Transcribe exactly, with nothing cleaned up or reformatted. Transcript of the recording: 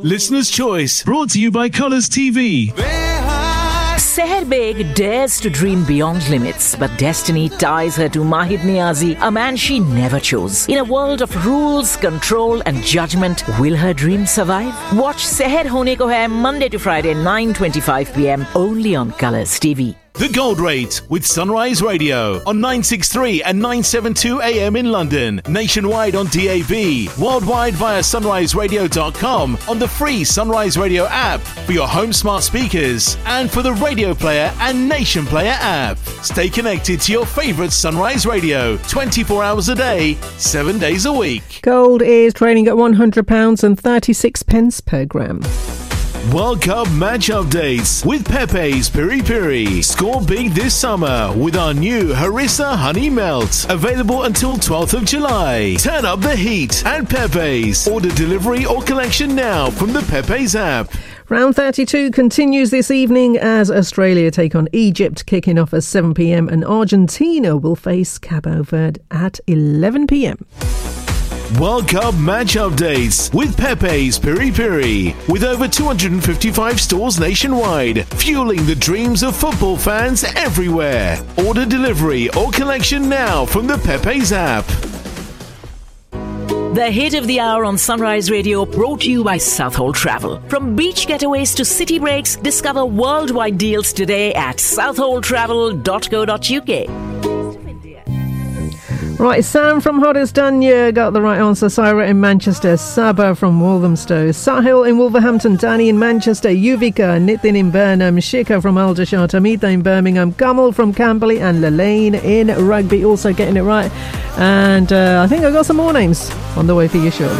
Listener's Choice, brought to you by Colours T V. Seher Beg dares to dream beyond limits, but destiny ties her to Mahid Niazi, a man she never chose. In a world of rules, control and judgment, will her dream survive? Watch Seher Hone Ko Hai Monday to Friday, nine twenty-five p.m. only on Colours T V. The Gold Rate with Sunrise Radio on nine sixty-three and nine seventy-two A M in London, nationwide on D A B, worldwide via sunrise radio dot com, on the free Sunrise Radio app for your home smart speakers and for the Radio Player and Nation Player app. Stay connected to your favourite Sunrise Radio twenty-four hours a day, seven days a week. Gold is trading at one hundred pounds and thirty-six pence per gram. World Cup match updates with Pepe's Piri Piri. Score big this summer with our new Harissa Honey Melt. Available until twelfth of July. Turn up the heat at Pepe's. Order delivery or collection now from the Pepe's app. Round thirty-two continues this evening as Australia take on Egypt, kicking off at seven p.m. and Argentina will face Cabo Verde at eleven p.m. World Cup match updates with Pepe's Piri Piri. With over two hundred fifty-five stores nationwide, fueling the dreams of football fans everywhere. Order delivery or collection now from the Pepe's app. The hit of the hour on Sunrise Radio, brought to you by Southhold Travel. From beach getaways to city breaks, discover worldwide deals today at southhold travel dot co dot uk. Right, Sam from Hoddesdon got the right answer. Syra in Manchester, Saba from Walthamstow, Sahil in Wolverhampton, Danny in Manchester, Yuvika, Nitin in Burnham, Shika from Aldershot, Amita in Birmingham, Kamal from Camberley and Lelaine in Rugby also getting it right. And uh, I think I got some more names on the way for you shortly.